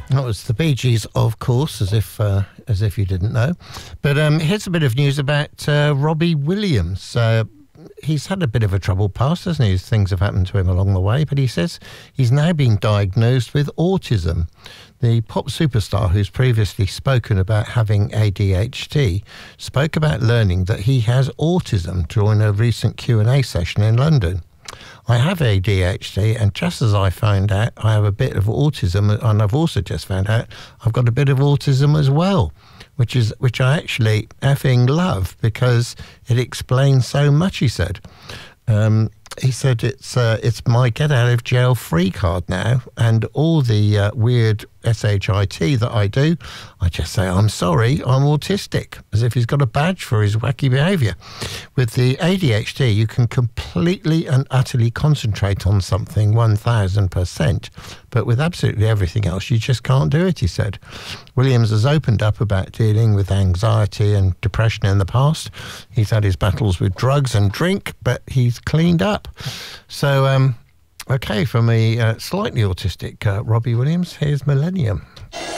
That was the Bee Gees, of course, as if you didn't know. But here's a bit of news about Robbie Williams. He's had a bit of a troubled past, hasn't he? Things have happened to him along the way, but he says he's now been diagnosed with autism. The pop superstar, who's previously spoken about having ADHD, spoke about learning that he has autism during a recent Q&A session in London. I have ADHD, and just as I found out I have a bit of autism, and I've also just found out I've got a bit of autism as well, which I actually effing love because it explains so much, he said. He said it's my get out of jail free card now, and all the weird SHIT that I do, I just say, I'm sorry, I'm autistic, as if he's got a badge for his wacky behaviour. With the ADHD, you can completely and utterly concentrate on something 1000%, but with absolutely everything else, you just can't do it, he said. Williams has opened up about dealing with anxiety and depression in the past. He's had his battles with drugs and drink, but he's cleaned up. So, okay, from a slightly autistic Robbie Williams, here's Millennium.